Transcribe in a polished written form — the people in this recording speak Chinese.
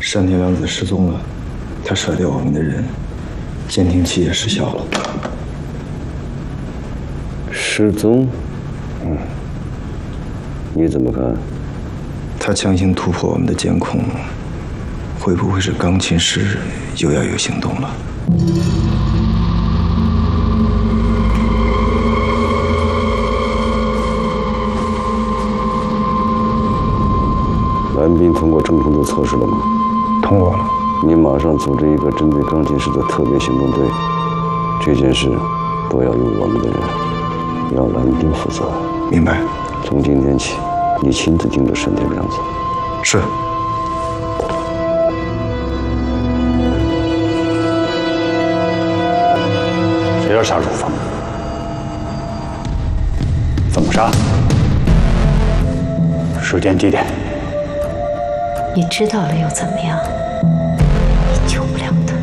山田良子失踪了，他甩掉我们的人，监听器也失效了。 失踪？你怎么看？ 他强行突破我们的监控，会不会是钢琴师又要有行动了？ 蓝斌通过正统的测试了吗？ 通过了。 你马上组织一个针对钢琴师的特别行动队，这件事都要由我们的人，让蓝斌负责。 明白。 从今天起，你亲自盯着山田良子。 是。 谁要杀汝风？怎么杀？时间、地点。 你知道了又怎么样？